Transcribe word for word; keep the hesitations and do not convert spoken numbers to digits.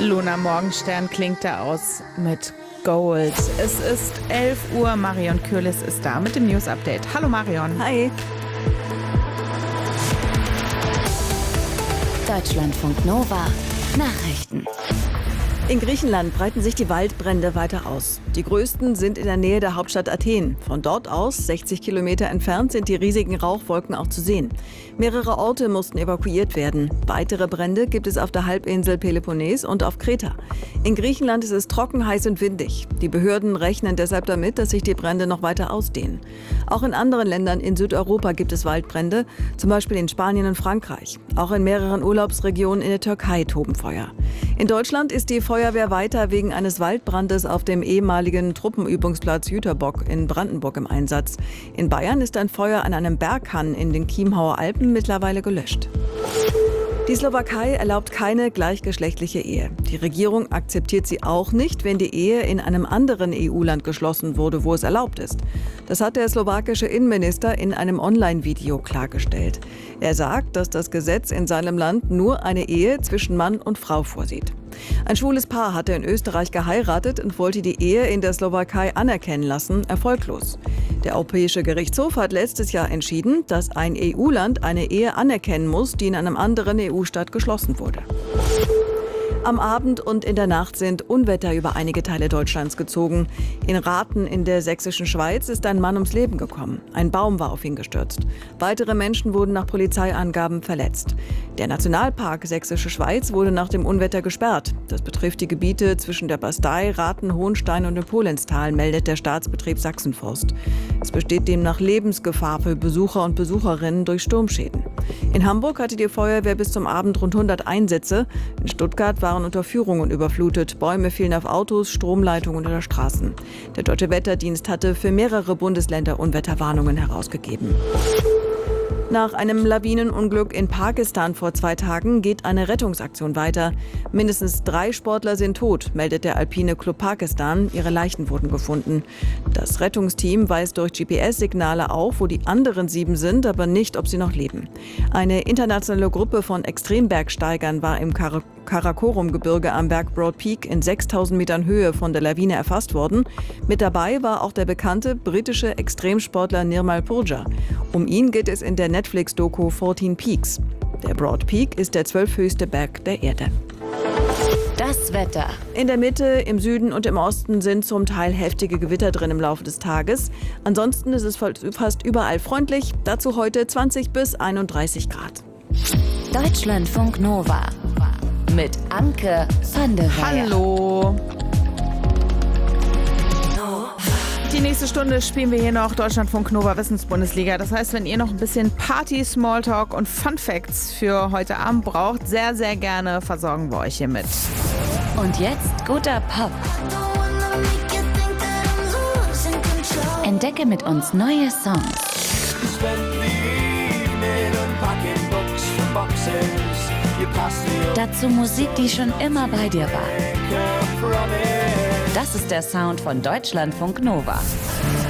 Luna Morgenstern klingt da aus mit Gold. Es ist elf Uhr, Marion Kürlis ist da mit dem News-Update. Hallo Marion. Hi. Deutschlandfunk Nova Nachrichten. In Griechenland breiten sich die Waldbrände weiter aus. Die größten sind in der Nähe der Hauptstadt Athen. Von dort aus, sechzig Kilometer entfernt, sind die riesigen Rauchwolken auch zu sehen. Mehrere Orte mussten evakuiert werden. Weitere Brände gibt es auf der Halbinsel Peloponnes und auf Kreta. In Griechenland ist es trocken, heiß und windig. Die Behörden rechnen deshalb damit, dass sich die Brände noch weiter ausdehnen. Auch in anderen Ländern in Südeuropa gibt es Waldbrände, zum Beispiel in Spanien und Frankreich. Auch in mehreren Urlaubsregionen in der Türkei toben Feuer. In Deutschland ist die Feuerwehr weiter wegen eines Waldbrandes auf dem ehemaligen Truppenübungsplatz Jüterbock in Brandenburg im Einsatz. In Bayern ist ein Feuer an einem Berghahn in den Chiemhauer Alpen mittlerweile gelöscht. Die Slowakei erlaubt keine gleichgeschlechtliche Ehe. Die Regierung akzeptiert sie auch nicht, wenn die Ehe in einem anderen E U-Land geschlossen wurde, wo es erlaubt ist. Das hat der slowakische Innenminister in einem Online-Video klargestellt. Er sagt, dass das Gesetz in seinem Land nur eine Ehe zwischen Mann und Frau vorsieht. Ein schwules Paar hatte in Österreich geheiratet und wollte die Ehe in der Slowakei anerkennen lassen, erfolglos. Der Europäische Gerichtshof hat letztes Jahr entschieden, dass ein E U-Land eine Ehe anerkennen muss, die in einem anderen E U-Staat geschlossen wurde. Am Abend und in der Nacht sind Unwetter über einige Teile Deutschlands gezogen. In Rathen in der sächsischen Schweiz ist ein Mann ums Leben gekommen. Ein Baum war auf ihn gestürzt. Weitere Menschen wurden nach Polizeiangaben verletzt. Der Nationalpark Sächsische Schweiz wurde nach dem Unwetter gesperrt. Das betrifft die Gebiete zwischen der Bastei, Rathen, Hohenstein und dem Polenztal, meldet der Staatsbetrieb Sachsenforst. Es besteht demnach Lebensgefahr für Besucher und Besucherinnen durch Sturmschäden. In Hamburg hatte die Feuerwehr bis zum Abend rund hundert Einsätze. In Stuttgart waren Unterführungen überflutet. Bäume fielen auf Autos, Stromleitungen oder Straßen. Der Deutsche Wetterdienst hatte für mehrere Bundesländer Unwetterwarnungen herausgegeben. Nach einem Lawinenunglück in Pakistan vor zwei Tagen geht eine Rettungsaktion weiter. Mindestens drei Sportler sind tot, meldet der Alpine Club Pakistan. Ihre Leichen wurden gefunden. Das Rettungsteam weist durch G P S-Signale auf, wo die anderen sieben sind, aber nicht, ob sie noch leben. Eine internationale Gruppe von Extrembergsteigern war im Kar- Karakorum-Gebirge am Berg Broad Peak in sechstausend Metern Höhe von der Lawine erfasst worden. Mit dabei war auch der bekannte britische Extremsportler Nirmal Purja. Um ihn geht es in der Netflix-Doku vierzehn Peaks. Der Broad Peak ist der zwölfthöchste Berg der Erde. Das Wetter. In der Mitte, im Süden und im Osten sind zum Teil heftige Gewitter drin im Laufe des Tages. Ansonsten ist es fast überall freundlich. Dazu heute zwanzig bis einunddreißig Grad. Deutschlandfunk Nova mit Anke van der Weyer. Hallo. Die nächste Stunde spielen wir hier noch Deutschlandfunk Nova Wissensbundesliga. Das heißt, wenn ihr noch ein bisschen Party, Smalltalk und Fun Facts für heute Abend braucht, sehr, sehr gerne versorgen wir euch hier mit. Und jetzt guter Pop. Entdecke mit uns neue Songs. Dazu Musik, die schon immer bei dir war. Das ist der Sound von Deutschlandfunk Nova.